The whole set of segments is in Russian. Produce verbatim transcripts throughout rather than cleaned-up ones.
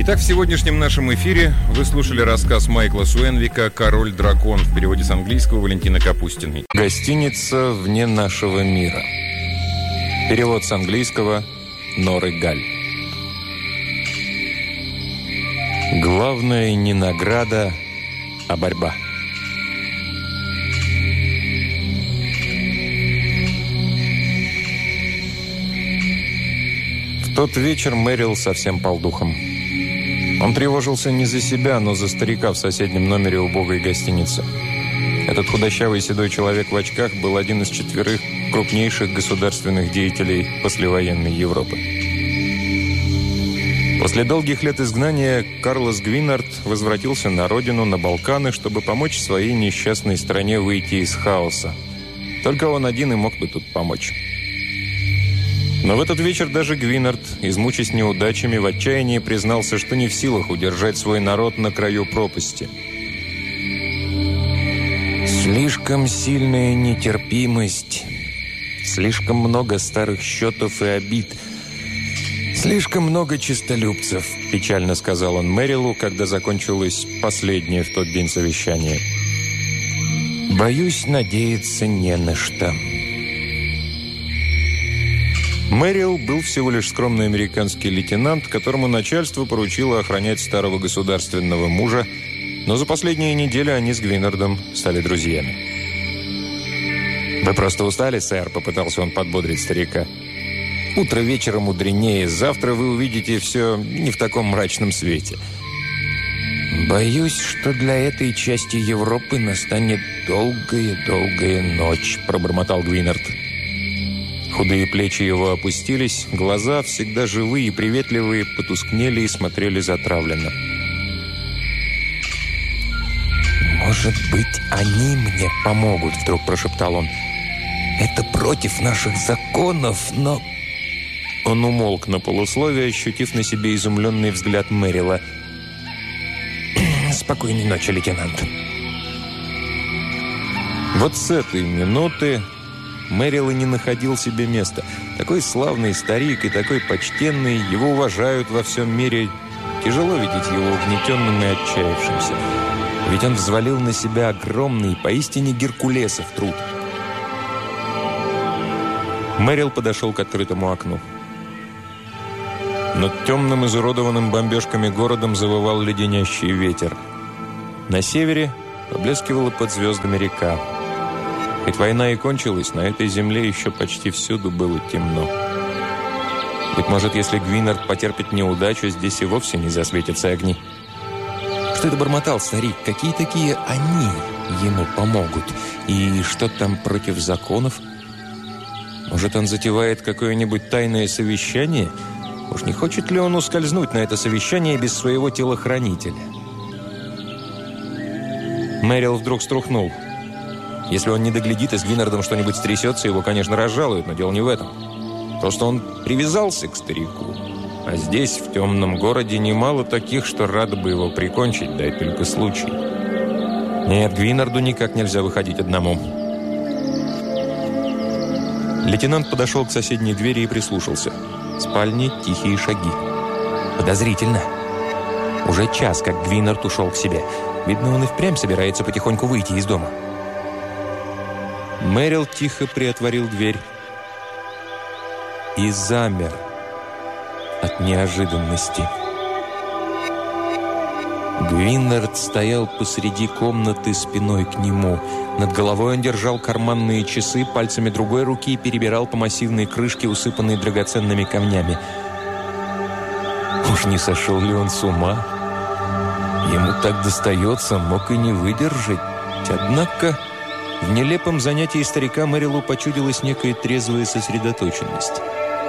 Итак, в сегодняшнем нашем эфире вы слушали рассказ Майкла Суэнвика «Король-дракон» в переводе с английского Валентины Капустиной. Гостиница вне нашего мира. Перевод с английского Норы Галь. Главное не награда, а борьба. В тот вечер Мэрил совсем пал духом. Он тревожился не за себя, но за старика в соседнем номере убогой гостиницы. Этот худощавый седой человек в очках был один из четверых крупнейших государственных деятелей послевоенной Европы. После долгих лет изгнания Карлос Гвинард возвратился на родину, на Балканы, чтобы помочь своей несчастной стране выйти из хаоса. Только он один и мог бы тут помочь. Но в этот вечер даже Гвинард, измучаясь неудачами, в отчаянии признался, что не в силах удержать свой народ на краю пропасти. Слишком сильная нетерпимость, слишком много старых счетов и обид, слишком много честолюбцев, печально сказал он Мэрилу, когда закончилось последнее в тот день совещание. Боюсь, надеяться не на что. Мэрил был всего лишь скромный американский лейтенант, которому начальство поручило охранять старого государственного мужа, но за последние недели они с Гвинардом стали друзьями. «Вы просто устали, сэр?» – попытался он подбодрить старика. «Утро вечера мудренее, завтра вы увидите все не в таком мрачном свете». «Боюсь, что для этой части Европы настанет долгая-долгая ночь», – пробормотал Гвинард. Худые плечи его опустились, глаза, всегда живые и приветливые, потускнели и смотрели затравленно. «Может быть, они мне помогут», — вдруг прошептал он. «Это против наших законов, но...» Он умолк на полусловие, ощутив на себе изумленный взгляд Мэрила. «Спокойной ночи, лейтенант». Вот с этой минуты Мэрил и не находил себе места. Такой славный старик и такой почтенный, его уважают во всем мире. Тяжело видеть его угнетенным и отчаявшимся. Ведь он взвалил на себя огромный, поистине геркулесов труд. Мэрил подошел к открытому окну. Над темным, изуродованным бомбежками городом завывал леденящий ветер. На севере поблескивала под звездами река. Хоть война и кончилась, на этой земле еще почти всюду было темно. Быть может, если Гвинард потерпит неудачу, здесь и вовсе не засветятся огни. Что это бормотал старик? Какие такие «они» ему помогут? И что там против законов? Может, он затевает какое-нибудь тайное совещание? Уж не хочет ли он ускользнуть на это совещание без своего телохранителя? Мэрил вдруг струхнул. Если он не доглядит и с Гвинардом что-нибудь стрясется, его, конечно, разжалуют, но дело не в этом. Просто он привязался к старику. А здесь, в темном городе, немало таких, что рады бы его прикончить, дай только случай. Нет, Гвинарду никак нельзя выходить одному. Лейтенант подошел к соседней двери и прислушался. В спальне тихие шаги. Подозрительно. Уже час, как Гвинард ушел к себе. Видно, он и впрямь собирается потихоньку выйти из дома. Мэрил тихо приотворил дверь и замер от неожиданности. Гвинард стоял посреди комнаты спиной к нему. Над головой он держал карманные часы, пальцами другой руки перебирал по массивной крышке, усыпанной драгоценными камнями. Уж не сошел ли он с ума? Ему так достается, мог и не выдержать. Однако в нелепом занятии старика Мэрилу почудилась некая трезвая сосредоточенность.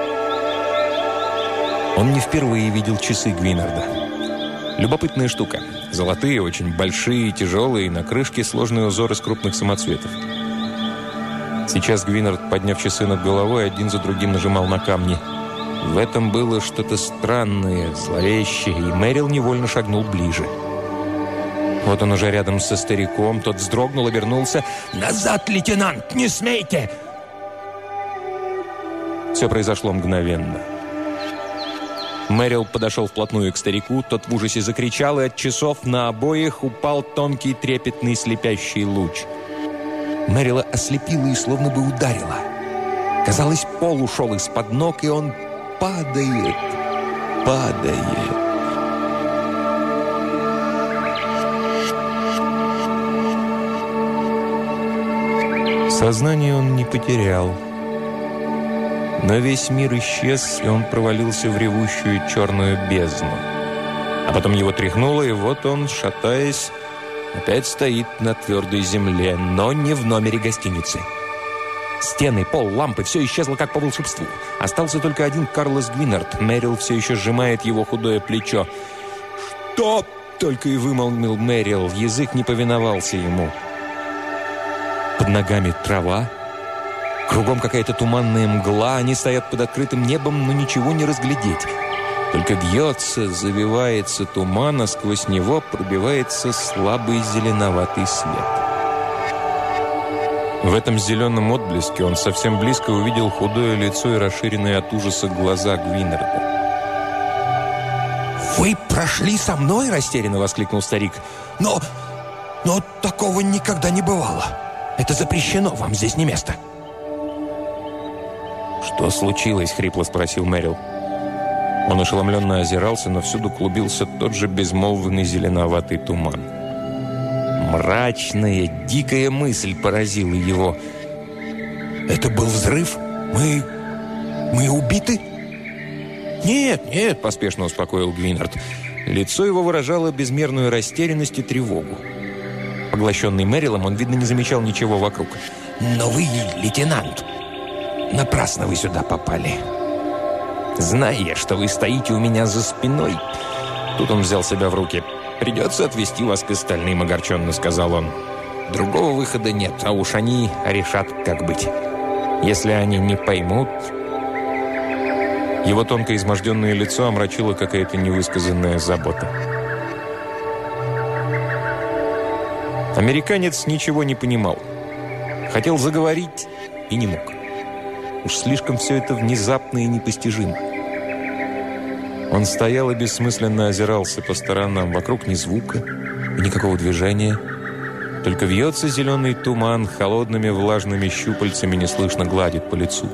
Он не впервые видел часы Гвинарда. Любопытная штука. Золотые, очень большие и тяжелые, на крышке сложный узор из крупных самоцветов. Сейчас Гвинард, подняв часы над головой, один за другим нажимал на камни. В этом было что-то странное, зловещее, и Мэрил невольно шагнул ближе. Вот он уже рядом со стариком, тот вздрогнул, обернулся. «Назад, лейтенант! Не смейте!» Все произошло мгновенно. Мэрил подошел вплотную к старику, тот в ужасе закричал, и от часов на обоих упал тонкий трепетный слепящий луч. Мэрила ослепила и словно бы ударила. Казалось, пол ушел из-под ног, и он падает, падает. Сознание он не потерял. Но весь мир исчез, и он провалился в ревущую черную бездну. А потом его тряхнуло, и вот он, шатаясь, опять стоит на твердой земле, но не в номере гостиницы. Стены, пол, лампы – все исчезло как по волшебству. Остался только один Карлос Гвинард. Мэрил все еще сжимает его худое плечо. «Что?» – только и вымолвил Мэрил. Язык не повиновался ему. Под ногами трава. Кругом какая-то туманная мгла. Они стоят под открытым небом, но ничего не разглядеть. Только вьется, завивается туман, а сквозь него пробивается слабый зеленоватый свет. В этом зеленом отблеске он совсем близко увидел худое лицо и расширенные от ужаса глаза Гвинарда. «Вы прошли со мной?» – растерянно воскликнул старик. «Но... но такого никогда не бывало. Это запрещено, вам здесь не место». «Что случилось?» – хрипло спросил Мэрил. Он ошеломленно озирался, но всюду клубился тот же безмолвный зеленоватый туман. Мрачная, дикая мысль поразила его. «Это был взрыв? Мы... мы убиты?» «Нет, нет», – поспешно успокоил Гвинард. Лицо его выражало безмерную растерянность и тревогу. Поглощенный Мэрилом, он, видно, не замечал ничего вокруг. «Но вы, лейтенант, напрасно вы сюда попали. Зная, что вы стоите у меня за спиной...» Тут он взял себя в руки. «Придется отвезти вас к остальным», — огорченно сказал он. «Другого выхода нет, а уж они решат, как быть. Если они не поймут...» Его тонко изможденное лицо омрачило какая-то невысказанная забота. Американец ничего не понимал. Хотел заговорить и не мог. Уж слишком все это внезапно и непостижимо. Он стоял и бессмысленно озирался по сторонам. Вокруг ни звука и никакого движения. Только вьется зеленый туман, холодными влажными щупальцами неслышно гладит по лицу.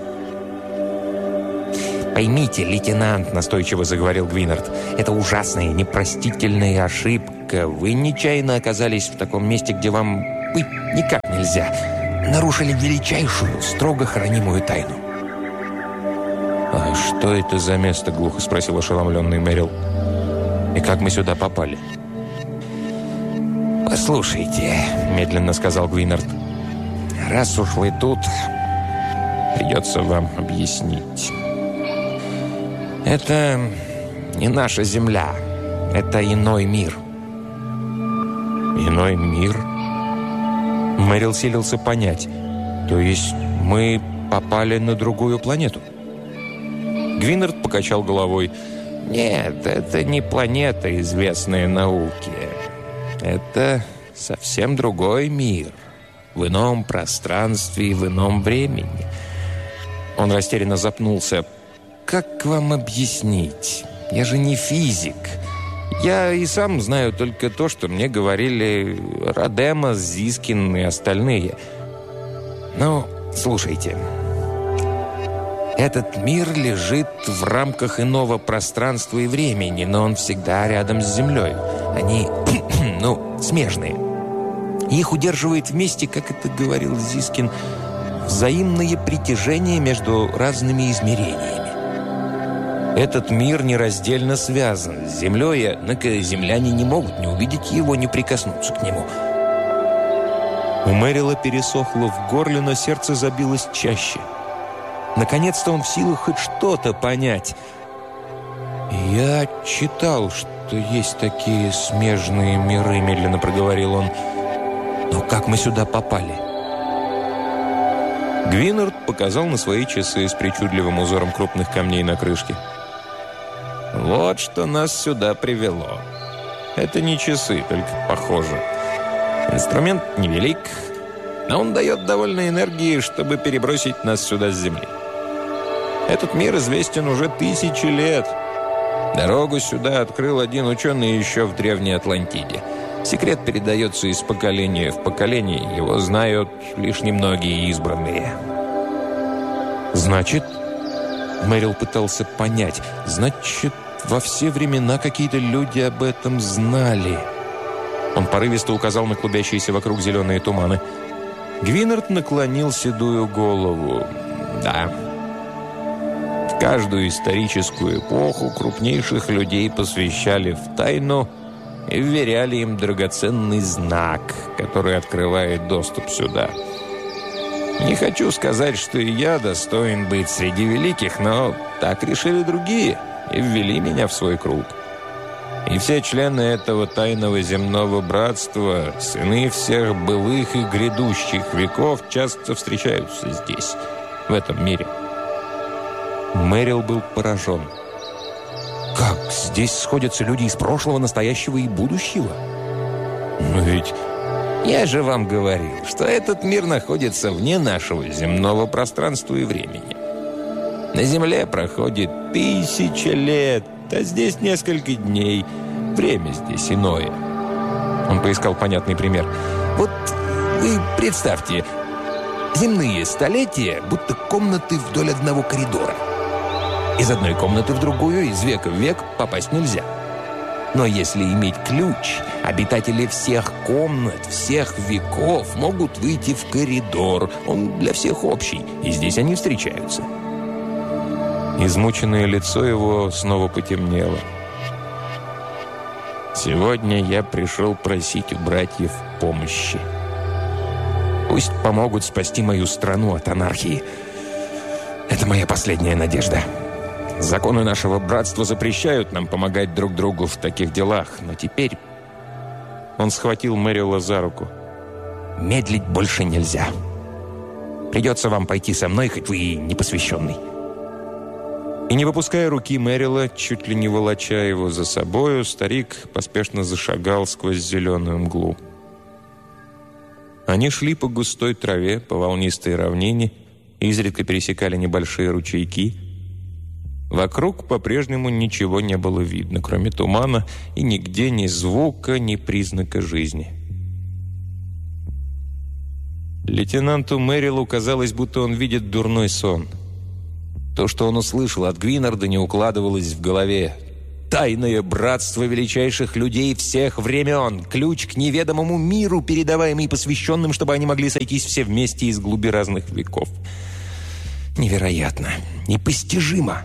«Поймите, лейтенант», — настойчиво заговорил Гвинард, «это ужасная, непростительная ошибка. Вы нечаянно оказались в таком месте, где вам быть никак нельзя. Нарушили величайшую, строго хранимую тайну». «А что это за место?» — глухо спросил ошеломленный Мэрил. «И как мы сюда попали?» «Послушайте», — медленно сказал Гвинард, «раз уж вы тут, придется вам объяснить. Это не наша земля, это иной мир». «Иной мир?» Мэрил силился понять. «То есть мы попали на другую планету?» Гвинард покачал головой. «Нет, это не планета, известная науке. Это совсем другой мир. В ином пространстве и в ином времени». Он растерянно запнулся. «Как вам объяснить? Я же не физик. Я и сам знаю только то, что мне говорили Родема, Зискин и остальные. Ну, слушайте. Этот мир лежит в рамках иного пространства и времени, но он всегда рядом с Землей. Они, ну, смежные. Их удерживает вместе, как это говорил Зискин, взаимное притяжение между разными измерениями. Этот мир нераздельно связан с Землей, однако земляне не могут не увидеть его, не прикоснуться к нему». У Мэрила пересохло в горле, но сердце забилось чаще. Наконец-то он в силах хоть что-то понять. «Я читал, что есть такие смежные миры», — медленно проговорил он. «Но как мы сюда попали?» Гвинард показал на свои часы с причудливым узором крупных камней на крышке. «Вот что нас сюда привело. Это не часы, только похоже. Инструмент невелик, но он дает довольно энергии, чтобы перебросить нас сюда с Земли. Этот мир известен уже тысячи лет. Дорогу сюда открыл один ученый еще в Древней Атлантиде. Секрет передается из поколения в поколение. Его знают лишь немногие избранные. Значит, Мэрил пытался понять, значит, во все времена какие-то люди об этом знали. Он порывисто указал на клубящиеся вокруг зеленые туманы. Гвинард наклонил седую голову. Да. В каждую историческую эпоху крупнейших людей посвящали в тайну и вверяли им драгоценный знак, который открывает доступ сюда. Не хочу сказать, что и я достоин быть среди великих, но так решили другие и ввели меня в свой круг. И все члены этого тайного земного братства, сыны всех былых и грядущих веков, часто встречаются здесь, в этом мире. Мэрил был поражен. Как? Здесь сходятся люди из прошлого, настоящего и будущего? Но ведь... Я же вам говорил, что этот мир находится вне нашего земного пространства и времени. На Земле проходит тысяча лет, а здесь несколько дней. Время здесь иное. Он поискал понятный пример. Вот вы представьте, земные столетия, будто комнаты вдоль одного коридора. Из одной комнаты в другую, из века в век попасть нельзя. Но если иметь ключ, обитатели всех комнат, всех веков могут выйти в коридор. Он для всех общий, и здесь они встречаются. Измученное лицо его снова потемнело. Сегодня я пришел просить у братьев помощи. Пусть помогут спасти мою страну от анархии. Это моя последняя надежда. Законы нашего братства запрещают нам помогать друг другу в таких делах, но теперь... Он схватил Мэрила за руку. Медлить больше нельзя. Придется вам пойти со мной, хоть вы и не посвященный. И не выпуская руки Мэрила, чуть ли не волоча его за собою, старик поспешно зашагал сквозь зеленую мглу. Они шли по густой траве, по волнистой равнине, изредка пересекали небольшие ручейки. Вокруг по-прежнему ничего не было видно, кроме тумана, и нигде ни звука, ни признака жизни. Лейтенанту Мэрилу казалось, будто он видит дурной сон. То, что он услышал от Гвинарда, не укладывалось в голове. Тайное братство величайших людей всех времен. Ключ к неведомому миру, передаваемый посвященным, чтобы они могли сойтись все вместе из глуби разных веков. Невероятно. Непостижимо.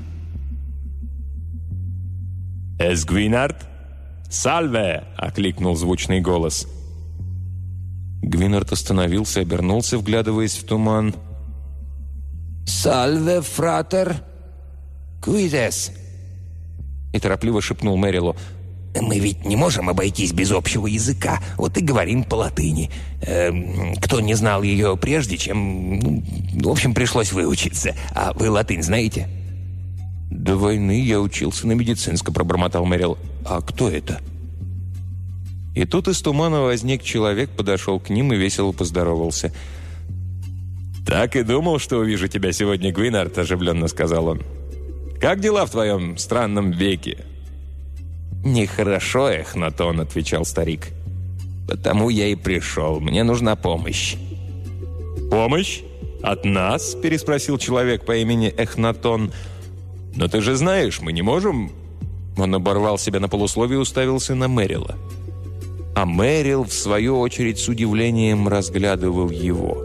«Эс Гвинард? Сальве!» — окликнул звучный голос. Гвинард остановился, обернулся, вглядываясь в туман. «Сальве, фратер! Квидес!» И торопливо шепнул Мэрилу. «Мы ведь не можем обойтись без общего языка, вот и говорим по-латыни. Эм, кто не знал ее прежде, чем... Ну, в общем, пришлось выучиться. А вы латынь знаете?» «До войны я учился на медицинском», — пробормотал Мэрил. «А кто это?» И тут из тумана возник человек, подошел к ним и весело поздоровался. «Так и думал, что увижу тебя сегодня, Гвинард», — оживленно сказал он. «Как дела в твоем странном веке?» «Нехорошо, Эхнатон», — отвечал старик. «Потому я и пришел. Мне нужна помощь». «Помощь? От нас?» — переспросил человек по имени Эхнатон. «Но ты же знаешь, мы не можем...» Он оборвал себя на полусловие и уставился на Мэрила. А Мэрил, в свою очередь, с удивлением разглядывал его.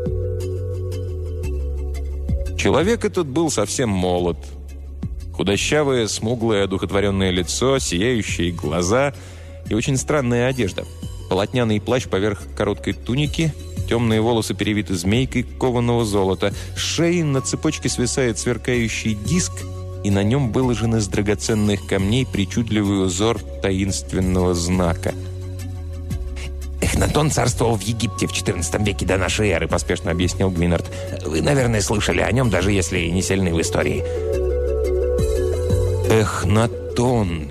Человек этот был совсем молод. Худощавое, смуглое, одухотворенное лицо, сияющие глаза и очень странная одежда. Полотняный плащ поверх короткой туники, темные волосы перевиты змейкой кованого золота. С шеи на цепочке свисает сверкающий диск, и на нем выложен из драгоценных камней причудливый узор таинственного знака. «Эхнатон царствовал в Египте в четырнадцатом веке до нашей эры», — поспешно объяснил Гвинард. «Вы, наверное, слышали о нем, даже если и не сильны в истории». Эхнатон.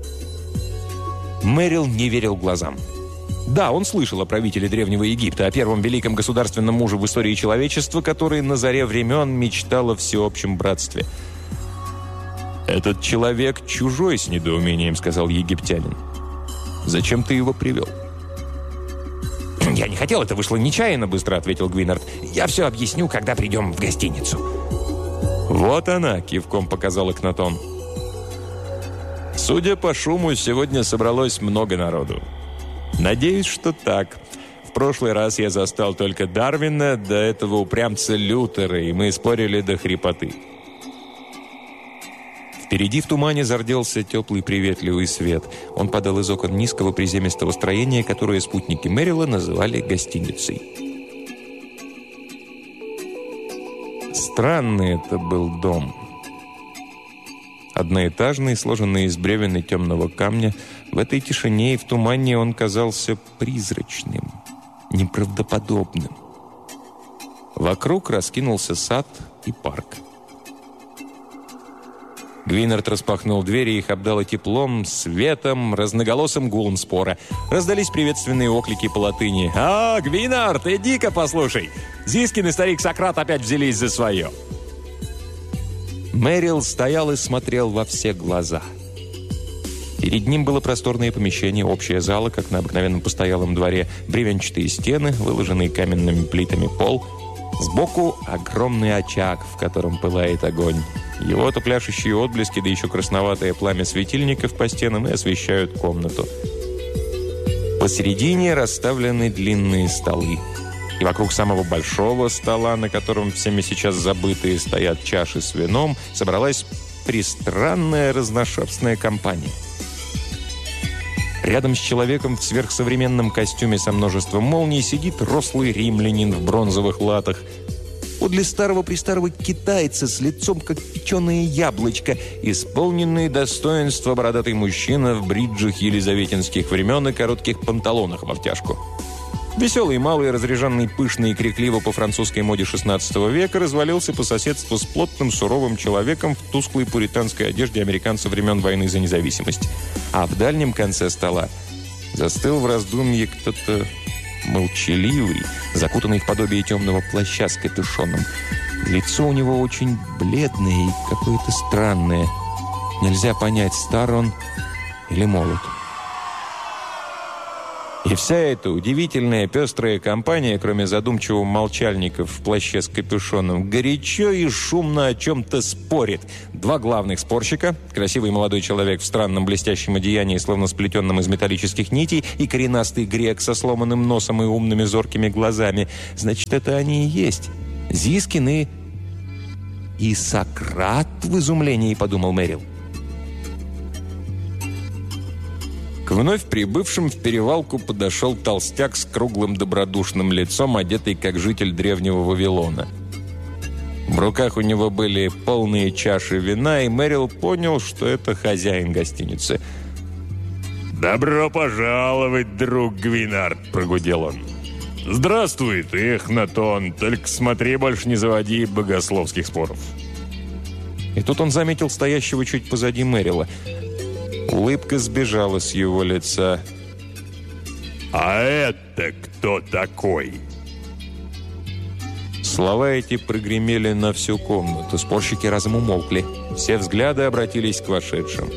Мэрил не верил глазам. Да, он слышал о правителе Древнего Египта, о первом великом государственном муже в истории человечества, который на заре времен мечтал о всеобщем братстве. «Этот человек чужой», — с недоумением сказал египтянин. «Зачем ты его привел?» «Я не хотел, это вышло нечаянно», — быстро ответил Гвинард. «Я все объясню, когда придем в гостиницу». «Вот она», — кивком показал Экнатон. «Судя по шуму, сегодня собралось много народу. Надеюсь, что так. В прошлый раз я застал только Дарвина, до этого упрямца Лютера, и мы спорили до хрипоты». Впереди в тумане зарделся теплый приветливый свет. Он падал из окон низкого приземистого строения, которое спутники Мэрила называли гостиницей. Странный это был дом. Одноэтажный, сложенный из бревен и темного камня. В этой тишине и в тумане он казался призрачным, неправдоподобным. Вокруг раскинулся сад и парк. Гвинард распахнул двери, их обдало теплом, светом, разноголосым гулом спора. Раздались приветственные оклики по латыни. «А, Гвинард, иди-ка послушай! Зискин и старик Сократ опять взялись за свое!» Мэрил стоял и смотрел во все глаза. Перед ним было просторное помещение, общая зала, как на обыкновенном постоялом дворе, бревенчатые стены, выложенные каменными плитами пол. Сбоку огромный очаг, в котором пылает огонь. Его-то пляшущие отблески, да еще красноватое пламя светильников по стенам и освещают комнату. Посередине расставлены длинные столы. И вокруг самого большого стола, на котором всеми сейчас забытые стоят чаши с вином, собралась пристранная разношерстная компания. Рядом с человеком в сверхсовременном костюме со множеством молний сидит рослый римлянин в бронзовых латах. Подле старого-престарого китайца с лицом, как печеное яблочко, исполненный достоинства бородатый мужчина в бриджах елизаветинских времен и коротких панталонах в обтяжку. Веселый, малый, разряженный, пышный и крикливо по французской моде шестнадцатого века развалился по соседству с плотным, суровым человеком в тусклой пуританской одежде американцев времен войны за независимость. А в дальнем конце стола застыл в раздумье кто-то молчаливый, закутанный в подобие темного плаща с капюшоном. Лицо у него очень бледное и какое-то странное. Нельзя понять, стар он или молод. И вся эта удивительная пестрая компания, кроме задумчивого молчальника в плаще с капюшоном, горячо и шумно о чем-то спорит. Два главных спорщика, красивый молодой человек в странном блестящем одеянии, словно сплетенном из металлических нитей, и коренастый грек со сломанным носом и умными зоркими глазами. Значит, это они и есть. Зискин и... и Сократ, в изумлении подумал Мэрил. К вновь прибывшим в перевалку подошел толстяк с круглым добродушным лицом, одетый как житель древнего Вавилона. В руках у него были полные чаши вина, и Мэрил понял, что это хозяин гостиницы. «Добро пожаловать, друг Гвинард!» – прогудел он. «Здравствуй ты, Эхнатон, только смотри, больше не заводи богословских споров». И тут он заметил стоящего чуть позади Мэрила. Улыбка сбежала с его лица. «А это кто такой?» Слова эти прогремели на всю комнату. Спорщики разом умолкли. Все взгляды обратились к вошедшим.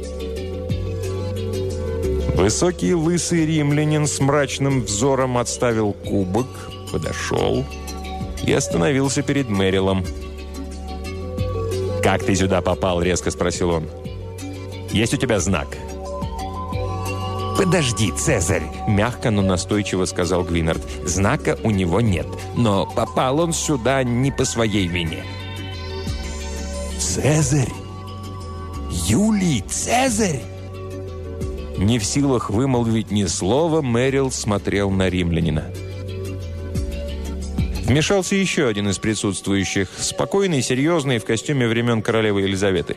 Высокий лысый римлянин с мрачным взором отставил кубок, подошел и остановился перед Мэрилом. «Как ты сюда попал?» — резко спросил он. «Есть у тебя знак?» «Подожди, Цезарь!» – мягко, но настойчиво сказал Гвинард. «Знака у него нет, но попал он сюда не по своей вине». «Цезарь? Юлий Цезарь?» Не в силах вымолвить ни слова, Мэрил смотрел на римлянина. Вмешался еще один из присутствующих, спокойный, серьезный, в костюме времен королевы Елизаветы.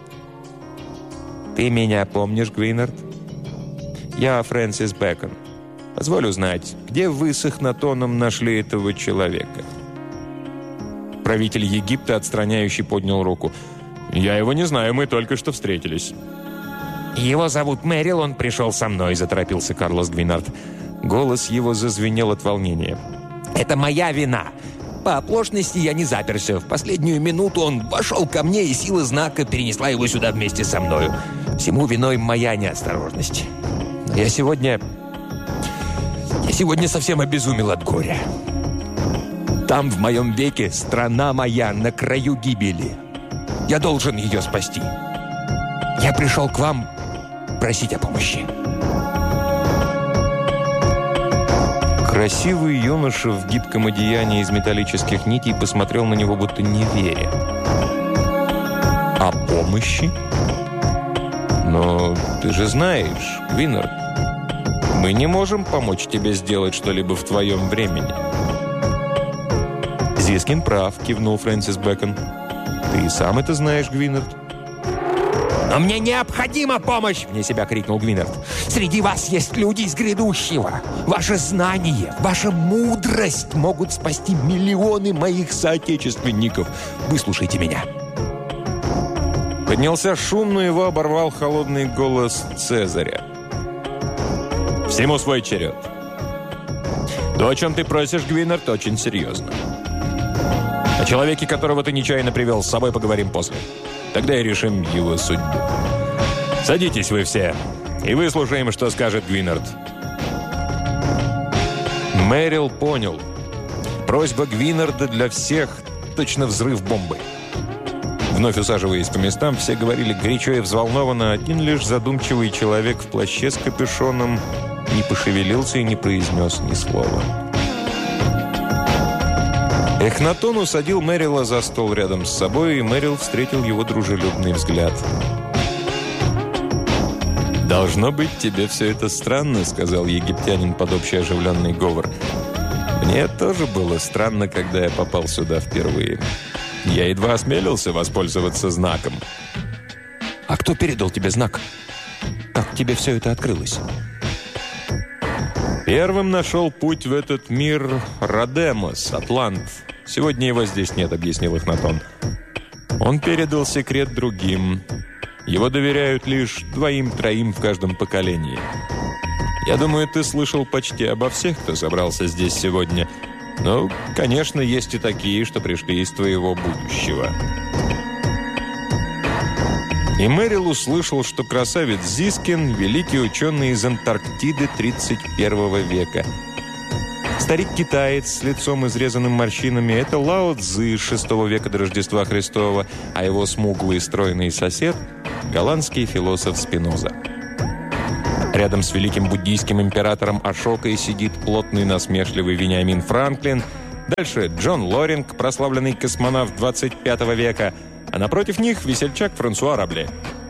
«Ты меня помнишь, Гвинард? Я Фрэнсис Бэкон. Позволь узнать, где вы с Эхнатоном нашли этого человека?» Правитель Египта, отстраняющий, поднял руку. «Я его не знаю, мы только что встретились». «Его зовут Мэрил, он пришел со мной», — заторопился Карлос Гвинард. Голос его зазвенел от волнения. «Это моя вина. по оплошности я не заперся. В последнюю минуту он вошел ко мне, и сила знака перенесла его сюда вместе со мною. Всему виной моя неосторожность. Но я сегодня... Я сегодня совсем обезумел от горя. Там, в моем веке, страна моя на краю гибели. Я должен ее спасти. Я пришел к вам просить о помощи. Красивый юноша в гибком одеянии из металлических нитей посмотрел на него, будто не веря. «О помощи? Но ты же знаешь, Гвинард, мы не можем помочь тебе сделать что-либо в твоем времени». «Зискин прав», — кивнул Фрэнсис Бэкон. «Ты и сам это знаешь, Гвинард». «Но мне необходима помощь!» — вне себя крикнул Гвинард. «Среди вас есть люди из грядущего. Ваше знание, ваша мудрость могут спасти миллионы моих соотечественников. Выслушайте меня». Поднялся шум, но его оборвал холодный голос Цезаря. «Всему свой черед. То, о чем ты просишь, Гвинард, очень серьезно. О человеке, которого ты нечаянно привел с собой, поговорим после. Тогда и решим его судьбу. Садитесь вы все и выслушаем, что скажет Гвинард». Мэрил понял. Просьба Гвинарда для всех точно взрыв бомбы. Вновь усаживаясь по местам, все говорили горячо и взволнованно. Один лишь задумчивый человек в плаще с капюшоном не пошевелился и не произнес ни слова. Эхнатон усадил Мэрила за стол рядом с собой, и Мэрил встретил его дружелюбный взгляд. «Должно быть, тебе все это странно», — сказал египтянин под общий оживленный говор. «Мне тоже было странно, когда я попал сюда впервые. Я едва осмелился воспользоваться знаком». «А кто передал тебе знак? Как тебе все это открылось?» «Первым нашел путь в этот мир Родемос, Атлант. Сегодня его здесь нет», — объяснил Эхнатон. «Он передал секрет другим. Его доверяют лишь двоим-троим в каждом поколении. Я думаю, ты слышал почти обо всех, кто собрался здесь сегодня. Но, конечно, есть и такие, что пришли из твоего будущего». И Мэрил услышал, что красавец Зискин – великий ученый из Антарктиды тридцать первого века. Старик-китаец с лицом, изрезанным морщинами – это Лао Цзы шестого века до Рождества Христова, а его смуглый стройный сосед – голландский философ Спиноза. Рядом с великим буддийским императором Ашокой сидит плотный насмешливый Вениамин Франклин. Дальше Джон Лоринг, прославленный космонавт двадцать пятого века, а напротив них весельчак Франсуа Рабле.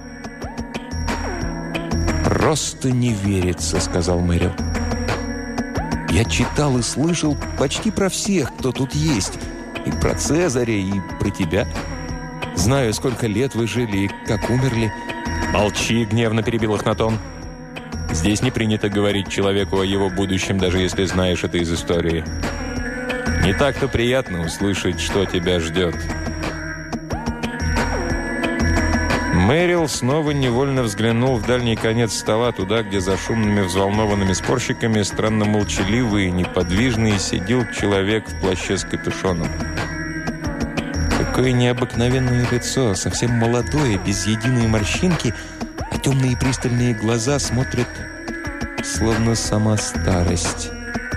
«Просто не верится», — сказал Мэрил. «Я читал и слышал почти про всех, кто тут есть. И про Цезаря, и про тебя. Знаю, сколько лет вы жили и как умерли». «Молчи», — гневно перебил Эхнатон. «Здесь не принято говорить человеку о его будущем, даже если знаешь это из истории. Не так-то приятно услышать, что тебя ждет». Мэрил снова невольно взглянул в дальний конец стола, туда, где за шумными взволнованными спорщиками, странно молчаливый и неподвижный, сидел человек в плаще с капюшоном. Какое необыкновенное лицо, совсем молодое, без единой морщинки, а темные пристальные глаза смотрят, словно сама старость.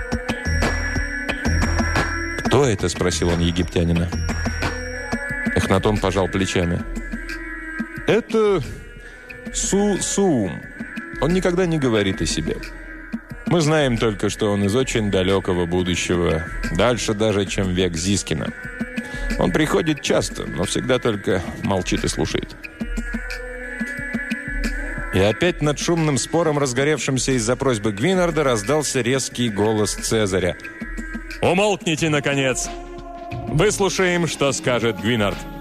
«Кто это?» — спросил он египтянина. Эхнатон пожал плечами. «Это Су-Суум. Он никогда не говорит о себе. Мы знаем только, что он из очень далекого будущего, дальше даже, чем век Зискина. Он приходит часто, но всегда только молчит и слушает». И опять над шумным спором, разгоревшимся из-за просьбы Гвинарда, раздался резкий голос Цезаря. «Умолкните, наконец! Выслушаем, что скажет Гвинард».